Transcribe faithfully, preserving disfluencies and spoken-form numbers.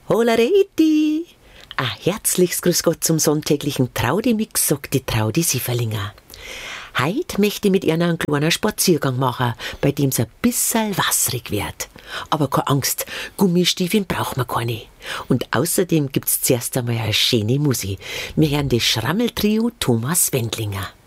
Holareti! Ein herzliches Grüß Gott zum sonntäglichen Traudi-Mix, sagt die Traudi Sieferlinger. Heut möchte ich mit ihr einen kleinen Spaziergang machen, bei dem es ein bisschen wasserig wird. Aber keine Angst, Gummistiefeln braucht man keine. Und außerdem gibt's zuerst einmal eine schöne Musik. Wir hören das Schrammeltrio Thomas Wendlinger.